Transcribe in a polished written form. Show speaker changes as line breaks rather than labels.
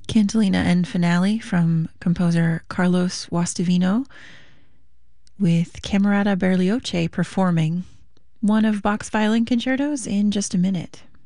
Cantilena and Finale from composer Carlos Guastavino, with Camerata Berlioche performing one of Bach's violin concertos in just a minute.